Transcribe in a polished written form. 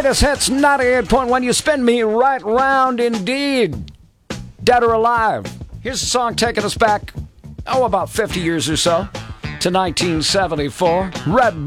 Greatest Hits 98.1. You spin me right round indeed. Dead or alive. Here's a song taking us back, about 50 years or so, to 1974. Red